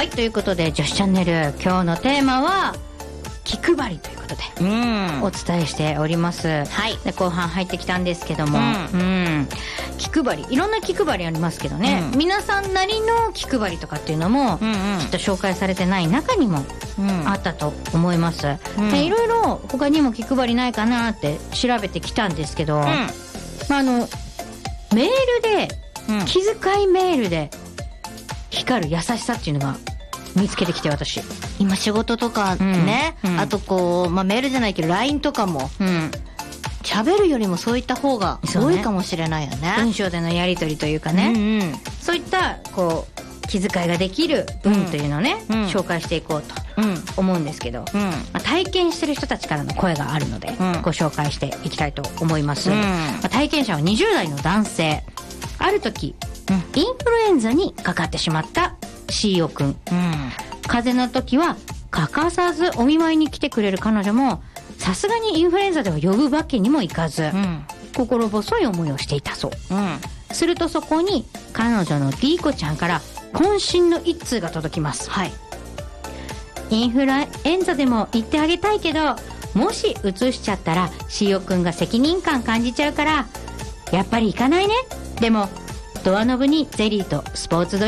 はいということで女子チャンネル今日のテーマは気配りということでお伝えしております、はい、で後半入ってきたんですけども、気配りいろんな気配りありますけどね、皆さんなりの気配りとかっていうのも、きっと紹介されてない中にもあったと思います、でいろいろ他にも気配りないかなって調べてきたんですけど、メールで、気遣いメールで光る優しさっていうのが見つけてきて、私今仕事とかね、あとこう、メールじゃないけど LINE とかも喋るよりもそういった方が多いかもしれないよね。 文章でのやり取りというかね、そういったこう気遣いができる文というのをね、紹介していこうと思うんですけど、体験してる人たちからの声があるので、ご紹介していきたいと思います、体験者は20代の男性。ある時、インフルエンザにかかってしまったCEO くん、風邪の時は欠かさずお見舞いに来てくれる彼女も、さすがにインフルエンザでは呼ぶわけにもいかず、心細い思いをしていたそう、するとそこに彼女の D 子ちゃんから渾身の一通が届きます、インフルエンザでも言ってあげたいけど、もしうつしちゃったら CEO くんが責任感感じちゃうからやっぱり行かないね。でもドアノブにゼリーとスポーツドリンク